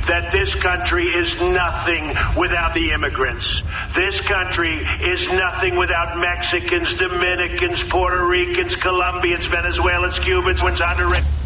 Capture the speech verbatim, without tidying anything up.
that this country is nothing without the immigrants. This country is nothing without Mexicans, Dominicans, Puerto Ricans, Colombians, Venezuelans, Cubans, Honduras.